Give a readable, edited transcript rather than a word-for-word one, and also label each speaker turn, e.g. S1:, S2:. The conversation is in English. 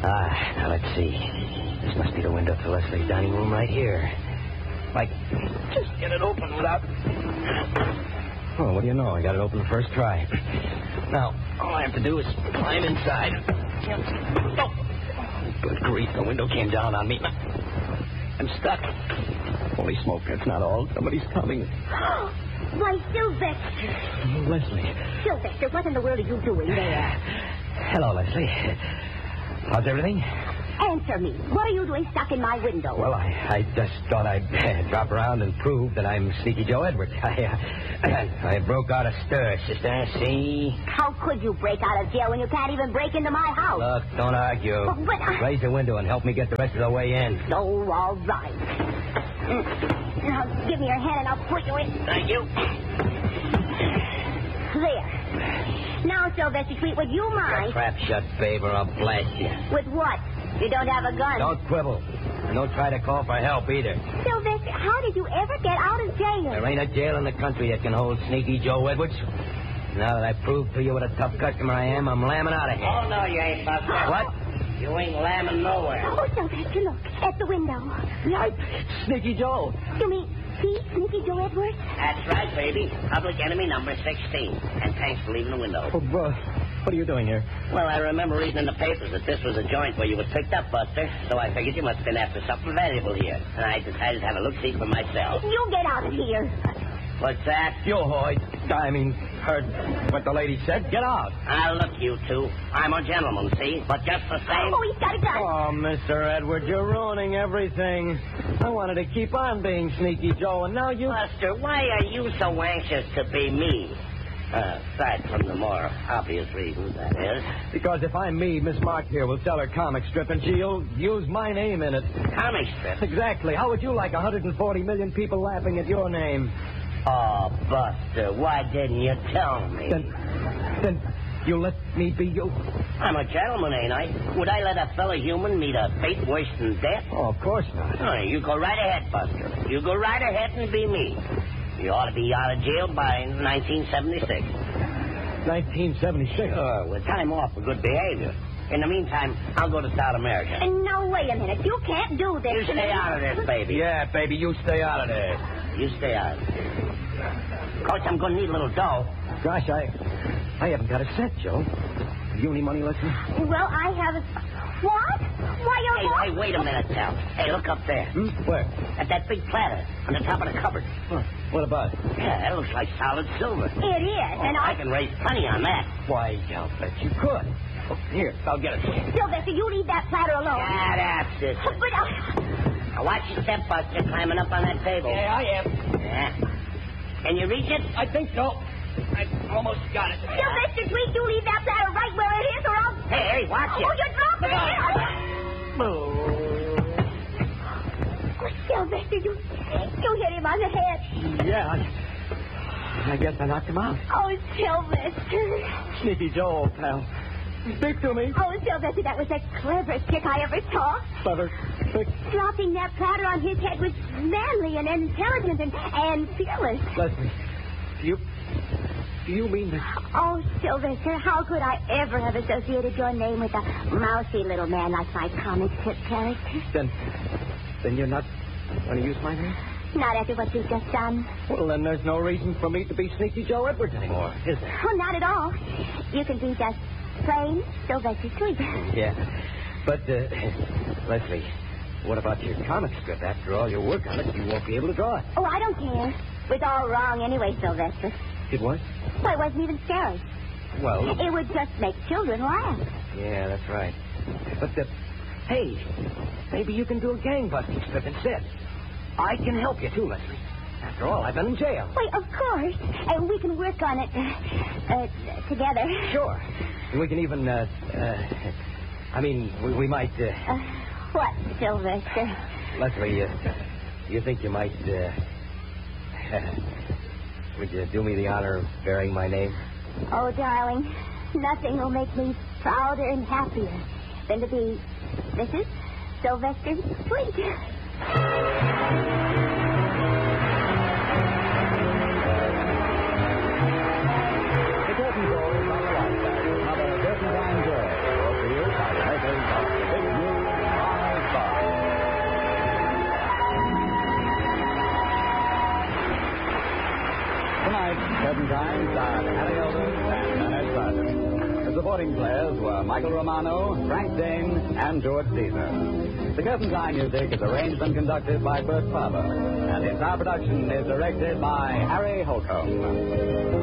S1: Now let's see. This must be the window to Leslie's dining room right here. Like, just get it open without... Oh, what do you know? I got it open the first try. Now, all I have to do is climb inside. Oh, good grief, the window came down on me. I'm stuck. Holy smoke, that's not all. Somebody's coming.
S2: Why, Sylvester.
S1: Leslie.
S2: Sylvester, what in the world are you doing there?
S1: Hello, Leslie. How's everything?
S2: Answer me. What are you doing stuck in my window?
S1: Well, I just thought I'd drop around and prove that I'm Sneaky Joe Edwards. I broke out of stir, sister. See?
S2: How could you break out of jail when you can't even break into my house?
S1: Look, don't argue.
S2: But
S1: Raise the window and help me get the rest of the way in.
S2: Oh, all right. Now, give me your hand and I'll put you in.
S1: Thank you.
S2: There. Now, Sylvester, sweet, would you mind?
S1: Your trap shut, babe, or I'll blast you.
S2: With what? You don't have a gun.
S1: Don't quibble. And don't try to call for help either.
S2: Sylvester, how did you ever get out of jail?
S1: There ain't a jail in the country that can hold Sneaky Joe Edwards. Now that I've proved to you what a tough customer I am, I'm lambing out of here.
S3: Oh, no, you ain't, Buster.
S1: What?
S3: You ain't lambing nowhere.
S2: Oh, Sylvester, look. At the window.
S1: Sneaky Joe.
S2: You mean, see, Sneaky Joe Edwards?
S3: That's right, baby. Public enemy number 16. And thanks for leaving the window.
S1: Oh, what are you doing here?
S3: Well, I remember reading in the papers that this was a joint where you was picked up, Buster. So I figured you must have been after something valuable here. And I decided to have a look-see for myself.
S2: You get out of here.
S3: What's that?
S1: You Hoyt. Heard what the lady said. Get out.
S3: Look, you two. I'm a gentleman, see? But just the same...
S2: Oh, he's got a gun.
S1: Oh, Mr. Edwards, you're ruining everything. I wanted to keep on being Sneaky Joe, and now you...
S3: Buster, why are you so anxious to be me? Aside from the more obvious reasons, that is.
S1: Because if I'm me, Miss Mark here will sell her comic strip, and she'll use my name in it.
S3: Comic strip?
S1: Exactly. How would you like 140 million people laughing at your name?
S3: Oh, Buster, why didn't you tell me?
S1: Then you let me be you?
S3: I'm a gentleman, ain't I? Would I let a fellow human meet a fate worse than death?
S1: Oh, of course not.
S3: Oh, you go right ahead, Buster. You go right ahead and be me. You ought to be out of jail by 1976.
S1: 1976?
S3: Sure, with time off for good behavior. In the meantime, I'll go to South America.
S2: No, wait a minute. You can't do this.
S3: You stay out of this, baby.
S1: Yeah, baby, you stay out of there.
S3: You stay out of this. Coach, I'm going to need a little dough.
S1: Gosh, I haven't got a cent, Joe. Have you any money, Leslie?
S2: Well, I haven't... What? Why, you're...
S3: Hey, wait a minute, Sal. Hey, look up there.
S1: Where?
S3: At that big platter on the top of the cupboard.
S1: Huh. What about it?
S3: Yeah, that looks like solid silver.
S2: It is, and
S3: I can raise plenty on that.
S1: Why, I'll bet you could. Oh, here, I'll get it for you.
S2: Sylvester, you leave that platter alone.
S3: Yeah, that's it.
S2: But,
S3: Now watch your step, Buster, climbing up on that table.
S1: Yeah, I am.
S3: Yeah. Can you reach it?
S1: I think so. I almost got it.
S2: Sylvester, sweet, you leave that platter right where it is, or I'll...
S3: Hey, watch it.
S2: Oh, you're dropping it. Sylvester, you hit him on the head.
S1: Yeah, I guess I knocked him out.
S2: Oh, Sylvester.
S1: Sneaky Joe, old pal. Speak to me.
S2: Oh, Sylvester, that was the cleverest trick I ever saw.
S1: Clever. Quick.
S2: Dropping that platter on his head was manly and intelligent and fearless.
S1: Leslie, do you mean that?
S2: Oh, Sylvester, how could I ever have associated your name with a mousy little man like my comic strip character?
S1: Then you're not going to use my name?
S2: Not after what you've just done.
S1: Well, then there's no reason for me to be Sneaky Joe Edwards anymore, is there?
S2: Oh, not at all. You can be just plain Sylvester Sweet.
S1: Yeah. But, Leslie, what about your comic strip? After all your work on it, you won't be able to draw it.
S2: Oh, I don't care. It was all wrong anyway, Sylvester.
S1: It was?
S2: Well, it wasn't even scary.
S1: Well...
S2: It would just make children laugh.
S1: Yeah, that's right. But, hey, maybe you can do a gang-busting strip instead. I can help you, too, Leslie. After all, I've been in jail.
S2: Why, of course. And we can work on it together.
S1: Sure. And we can even, we might,
S2: What, Sylvester?
S1: Leslie, you think you might, would you do me the honor of bearing my name?
S2: Oh, darling, nothing will make me prouder and happier than to be Mrs. Sylvester Sweet.
S4: The curtain call is on the right side. Another curtain time joy. Brought to you by the makers of the Big Turpentine starred Harry Elders and Nanette Sargent. The supporting players were Michael Romano, Frank Dane, and George Caesar. The Turpentine music is arranged and conducted by Bert Faber, and its our production is directed by Harry Holcomb.